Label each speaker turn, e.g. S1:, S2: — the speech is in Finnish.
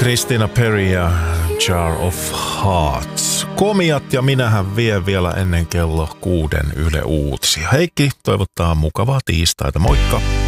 S1: Christina Perri ja Jar of Hearts. Komiat ja minähän vie vielä ennen kello 6 Yle Uutisia. Heikki toivottaa mukavaa tiistaita. Moikka!